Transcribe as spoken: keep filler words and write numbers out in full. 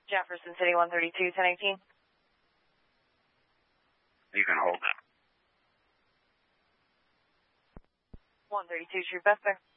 Jefferson City, one thirty-two, ten eighteen. You can hold that. one thirty-two, True Best there.